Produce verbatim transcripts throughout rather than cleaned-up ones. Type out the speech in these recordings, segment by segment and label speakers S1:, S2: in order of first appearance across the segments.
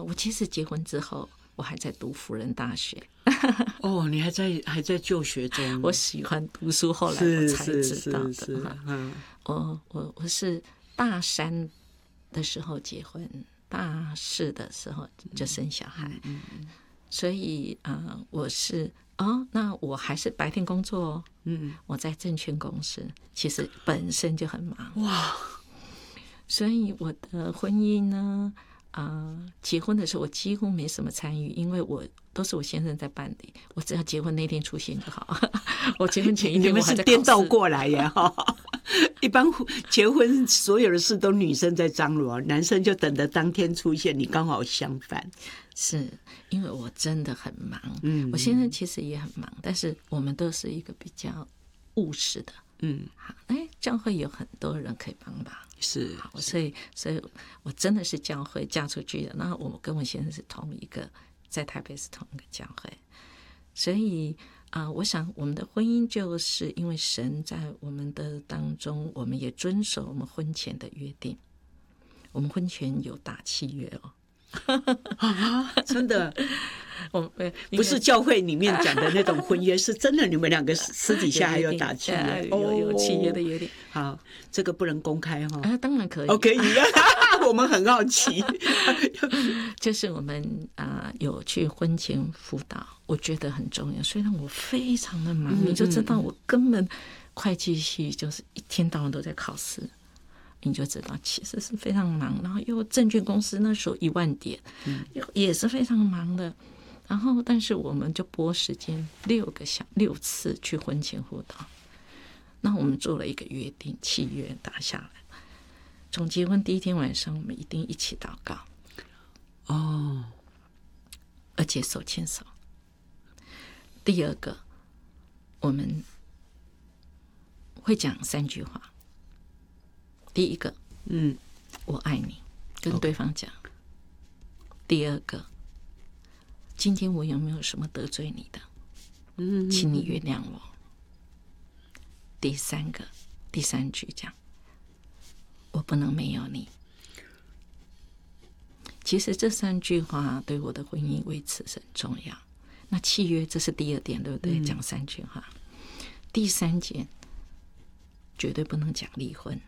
S1: 我其实结婚之后，我还在读辅仁大学。
S2: 哦，你还在还在就学中。
S1: 我喜欢读书，后来我才知道的。
S2: 是是是是嗯，
S1: 我我我是大三的时候结婚，大四的时候就生小孩，嗯嗯、所以啊、呃，我是哦，那我还是白天工作哦。嗯，我在证券公司，其实本身就很忙哇，所以我的婚姻呢。啊、呃，结婚的时候我几乎没什么参与，因为我都是我先生在办理，我只要结婚那天出现就好。我结婚前一天我还在考试。
S2: 你们是颠倒过来呀！一般结婚所有的事都女生在张罗，男生就等着当天出现，你刚好相反。
S1: 是因为我真的很忙，嗯，我先生其实也很忙，但是我们都是一个比较务实的，嗯，好，哎，教会有很多人可以帮忙。
S2: 是，
S1: 所以，所以我真的是教会嫁出去的。然后我跟我先生是同一个，在台北是同一个教会，所以啊、呃，我想我们的婚姻就是因为神在我们的当中，我们也遵守我们婚前的约定。我们婚前有打契约哦。
S2: 啊，真的，
S1: 我
S2: 不是教会里面讲的那种婚约，是真的，你们两个私底下还有打契约，
S1: 有有契约的约定。
S2: 好，这个不能公开哈。
S1: 啊，当然可以。
S2: 哦，可以，我们很好奇。
S1: 就是我们啊、呃、有去婚前辅导，我觉得很重要。虽然我非常的忙，嗯、你就知道我根本会计系就是一天到晚都在考试。你就知道其实是非常忙，然后又证券公司那时候一万点，嗯，也是非常忙的。然后，但是我们就拨时间六个小六次去婚前辅导。那我们做了一个约定，契约打下来。从结婚第一天晚上，我们一定一起祷告。哦，而且手牵手。第二个，我们会讲三句话。第一个，嗯，我爱你，跟对方讲。Okay. 第二个，今天我有没有什么得罪你的？嗯，请你原谅我。第三个，第三句讲，我不能没有你。其实这三句话对我的婚姻维持是很重要。那契约这是第二点，对不对？嗯、讲三句话。第三点，绝对不能讲离婚。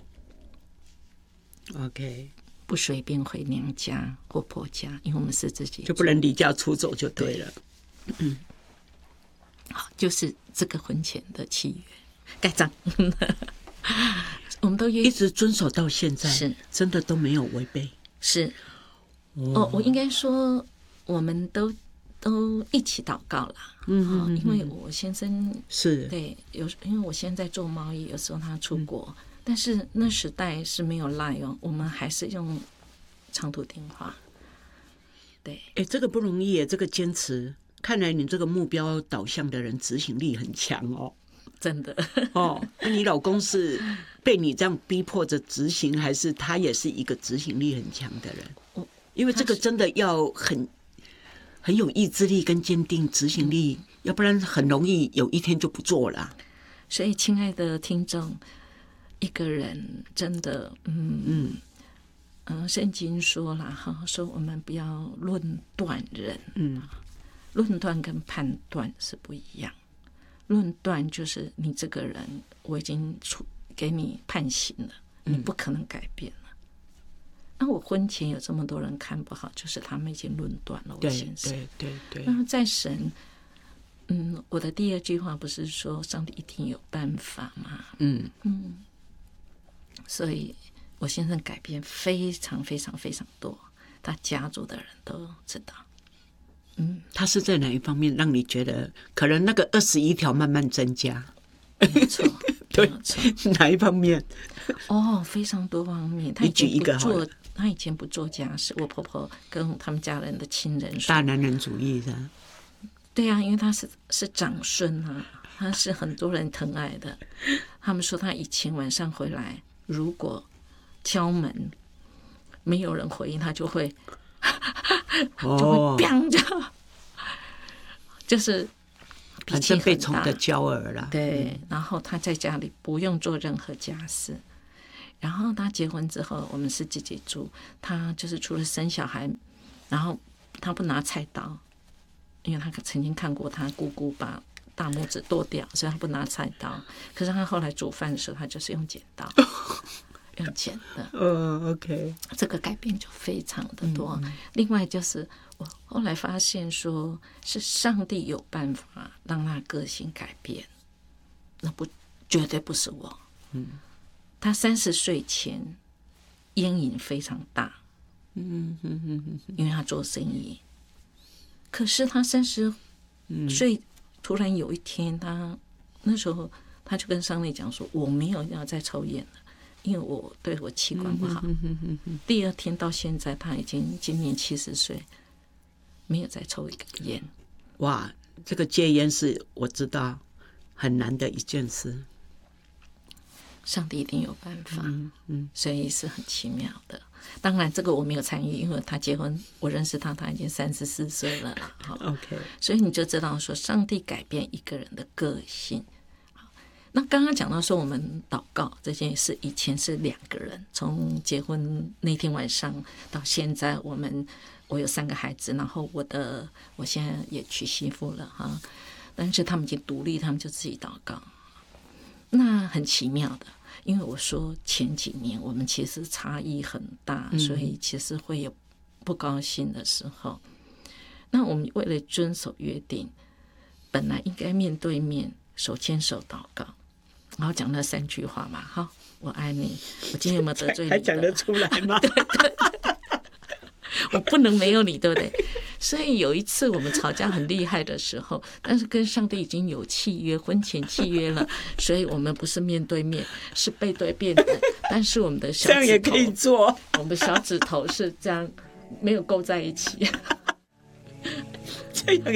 S2: OK，
S1: 不随便回娘家或婆家，因为我们是自己，
S2: 就不能离家出走就对了。
S1: 对嗯，好，就是这个婚前的契约盖章，我们都
S2: 一直遵守到现在，
S1: 是
S2: 真的都没有违背。
S1: 是，哦，我应该说我们都都一起祷告了。嗯, 嗯, 嗯，因为我先生
S2: 是
S1: 对有，因为我现在做贸易，有时候他出国。嗯，但是那时代是没有 Line 哦，我们还是用长途电话。对，
S2: 哎，这个不容易耶，这个坚持，看来你这个目标导向的人执行力很强哦。
S1: 真的
S2: 哦，那你老公是被你这样逼迫着执行，还是他也是一个执行力很强的人？因为这个真的要很很有意志力跟坚定执行力，要不然很容易有一天就不做了。
S1: 所以，亲爱的听众。一个人真的，嗯嗯嗯，圣经说了哈，说我们不要论断人，嗯，论断跟判断是不一样。论断就是你这个人，我已经处给你判刑了，你不可能改变了。那、嗯、我婚前有这么多人看不好，就是他们已经论断了我先生。
S2: 对对对对。
S1: 然后在神。嗯，我的第二句话不是说上帝一定有办法吗？嗯嗯。所以我先生改变非常非常非常多，他家族的人都知道。
S2: 嗯，他是在哪一方面让你觉得可能那个二十一条慢慢增加？
S1: 没错，
S2: 对，哪一方面？
S1: 哦，非常多方面。他以前不做，他以前不做家事。我婆婆跟他们家人的亲人说，
S2: 大男人主义是吧？
S1: 对啊，因为他是是长孙啊，他是很多人疼爱的。他们说他以前晚上回来，如果敲门没有人回应，他就会、哦、就会 biang 就就是脾气很大，
S2: 被宠的娇儿啦。
S1: 对，然后他在家里不用做任何家事。然后他结婚之后，我们是自己住，他就是除了生小孩然后他不拿菜刀，因为他曾经看过他姑姑把大拇指剁掉，所以他不拿菜刀。可是他后来煮饭的时候，他就是用剪刀，用剪的。
S2: 嗯 ，OK，
S1: 这个改变就非常的多。嗯、另外就是我后来发现说，是上帝有办法让他个性改变，那不绝对不是我。嗯，他三十岁前烟瘾非常大，嗯嗯嗯嗯，因为他做生意。可是他三十岁突然有一天，他那时候他就跟上帝讲说：“我没有要再抽烟了，因为我对我器官不好。”第二天到现在，他已经今年七十岁，没有再抽一个烟。
S2: 哇，这个戒烟是我知道很难的一件事。
S1: 上帝一定有办法，嗯嗯，所以是很奇妙的。当然，这个我没有参与，因为他结婚，我认识他，他已经三十四岁了啦。
S2: OK，
S1: 所以你就知道说，上帝改变一个人的个性。那刚刚讲到说，我们祷告这件事，以前是两个人，从结婚那天晚上到现在，我们我有三个孩子，然后我的我现在也娶媳妇了哈，但是他们已经独立，他们就自己祷告。那很奇妙的。因为我说前几年我们其实差异很大，所以其实会有不高兴的时候。那我们为了遵守约定，本来应该面对面手牵手祷告，然后讲那三句话嘛，哈，我爱你，我今天有没有得罪你？
S2: 还讲得出来吗？
S1: 对对对，我不能没有你，对不对？所以有一次我们吵架很厉害的时候，但是跟上帝已经有契约，婚前契约了，所以我们不是面对面，是背对背的。但是我们的小指头，
S2: 这样也可以做，
S1: 我们的小指头是这样没有勾在一起，
S2: 这样